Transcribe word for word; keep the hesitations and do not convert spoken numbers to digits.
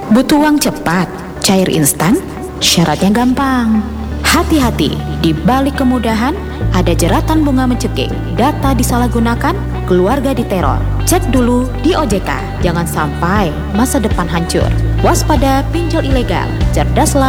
Butuh uang cepat, cair instan, syaratnya gampang. Hati-hati, di balik kemudahan ada jeratan bunga mencekik, data disalahgunakan, keluarga diteror. Cek dulu di O J K, jangan sampai masa depan hancur. Waspada pinjol ilegal, cerdaslah